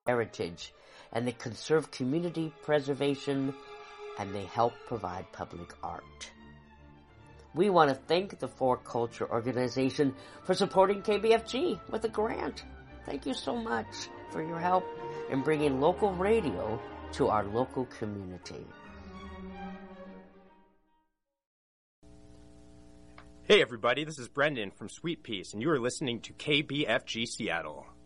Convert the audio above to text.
heritage, and they conserve community preservation, and they help provide public art. We want to thank the Four Culture Organization for supporting KBFG with a grant. Thank you so much for your help in bringing local radio to our local community. Hey everybody, this is Brendan from Sweet Peace, and you are listening to KBFG Seattle.